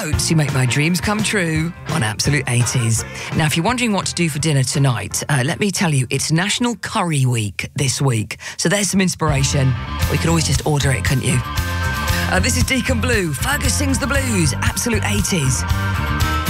Oates, you make my dreams come true on Absolute 80s. Now, if you're wondering what to do for dinner tonight, let me tell you, it's National Curry Week this week. So there's some inspiration. Or you could always just order it, couldn't you? This is Deacon Blue. Fergus sings the blues. Absolute 80s.